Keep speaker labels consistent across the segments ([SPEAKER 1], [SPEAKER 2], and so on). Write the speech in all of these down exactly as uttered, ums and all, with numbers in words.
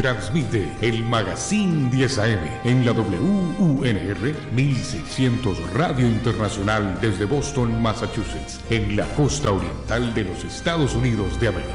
[SPEAKER 1] transmite el Magazine diez A M en la W U N R mil seiscientos Radio Internacional desde Boston, Massachusetts, en la costa oriental de los Estados Unidos de América.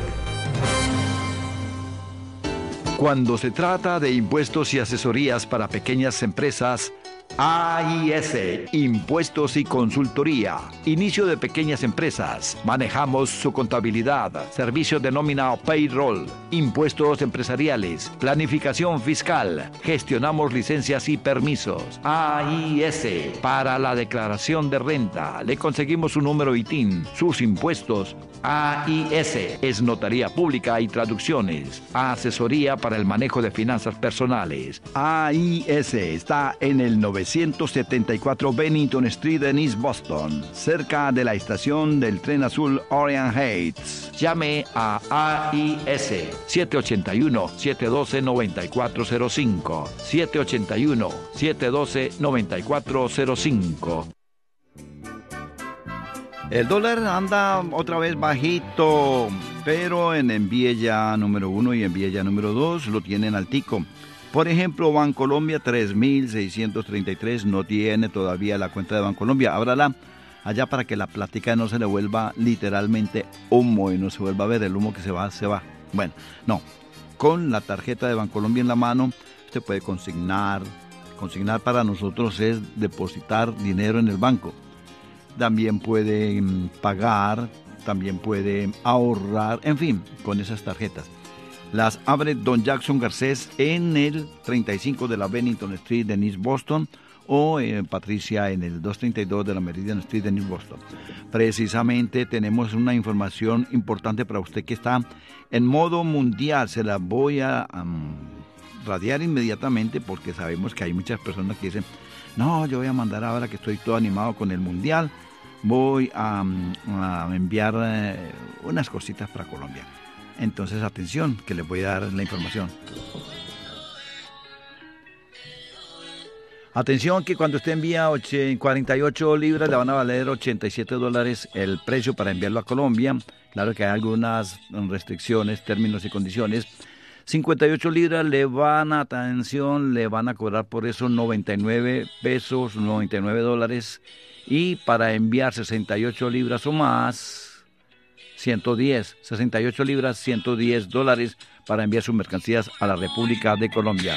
[SPEAKER 2] Cuando se trata de impuestos y asesorías para pequeñas empresas, A I S, Impuestos y Consultoría. Inicio de pequeñas empresas. Manejamos su contabilidad, servicios de nómina o payroll, impuestos empresariales, planificación fiscal. Gestionamos licencias y permisos. A I S, para la declaración de renta. Le conseguimos su número I T I N, sus impuestos. A I S es notaría pública y traducciones. Asesoría para el manejo de finanzas personales. A I S está en el novecientos setenta y cuatro Bennington Street en East Boston, cerca de la estación del tren azul Orient Heights. Llame a A I S siete ocho uno, siete uno dos, nueve cuatro cero cinco, siete ocho uno, siete uno dos, nueve cuatro cero cinco. El dólar anda otra vez bajito, pero en envíe ya número uno y envíe ya número dos lo tienen altico. Por ejemplo, Bancolombia tres mil seiscientos treinta y tres no tiene todavía la cuenta de Bancolombia. Ábrala allá para que la plática no se le vuelva literalmente humo y no se vuelva a ver el humo que se va, se va. Bueno, no, con la tarjeta de Bancolombia en la mano, usted puede consignar. Consignar para nosotros es depositar dinero en el banco. También puede pagar, también puede ahorrar, en fin, con esas tarjetas. Las abre Don Jackson Garcés en el treinta y cinco de la Bennington Street en East Boston o eh, Patricia en el doscientos treinta y dos de la Meridian Street en East Boston. Precisamente tenemos una información importante para usted que está en modo mundial. Se la voy a um, radiar inmediatamente porque sabemos que hay muchas personas que dicen, no, yo voy a mandar ahora que estoy todo animado con el mundial, voy a, a enviar eh, unas cositas para Colombia. Entonces, atención, que les voy a dar la información. Atención que cuando usted envía cuarenta y ocho libras le van a valer ochenta y siete dólares el precio para enviarlo a Colombia. Claro que hay algunas restricciones, términos y condiciones. cincuenta y ocho libras le van a, atención, le van a cobrar por eso noventa y nueve pesos, noventa y nueve dólares. Y para enviar sesenta y ocho libras o más, ciento diez, sesenta y ocho libras, ciento diez dólares para enviar sus mercancías a la República de Colombia.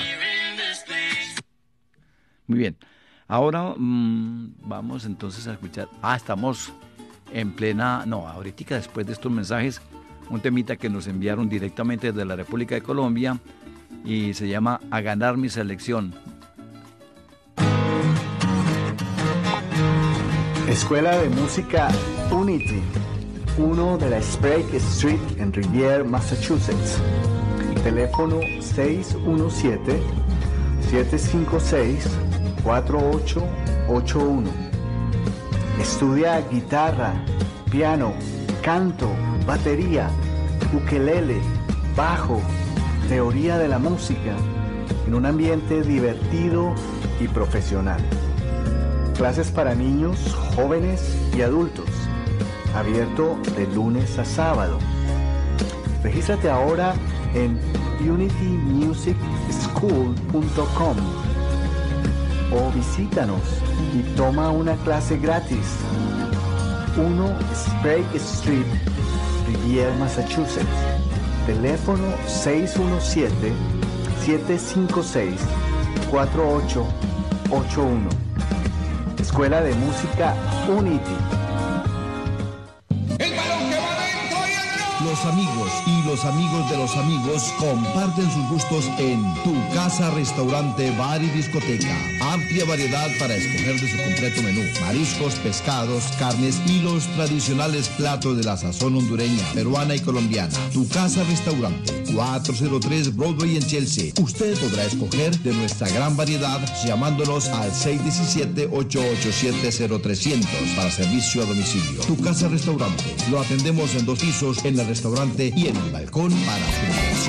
[SPEAKER 2] Muy bien, ahora mmm, vamos entonces a escuchar. Ah, estamos en plena, no, ahorita después de estos mensajes, un temita que nos enviaron directamente desde la República de Colombia y se llama A Ganar Mi Selección.
[SPEAKER 3] Escuela de Música Unity, uno de la Sprague Street en Rivier, Massachusetts. Teléfono seis uno siete, siete cinco seis, cuatro ocho ocho uno. Estudia guitarra, piano, canto, batería, ukelele, bajo, teoría de la música, en un ambiente divertido y profesional. Clases para niños, jóvenes y adultos. Abierto de lunes a sábado. Regístrate ahora en unity music school punto com o visítanos y toma una clase gratis. uno Sprague Street, Rivier, Massachusetts. Teléfono seis uno siete, siete cinco seis, cuatro ocho ocho uno. Escuela de Música Unity.
[SPEAKER 4] Los amigos y los amigos de los amigos comparten sus gustos en Tu Casa, Restaurante, Bar y Discoteca. Amplia variedad para escoger de su completo menú. Mariscos, pescados, carnes y los tradicionales platos de la sazón hondureña, peruana y colombiana. Tu Casa, Restaurante, cuatrocientos tres Broadway en Chelsea. Usted podrá escoger de nuestra gran variedad llamándonos al seis uno siete, ocho ocho siete, cero trescientos para servicio a domicilio. Tu Casa, Restaurante. Lo atendemos en dos pisos en el restaurante y en el balcón para su negocio.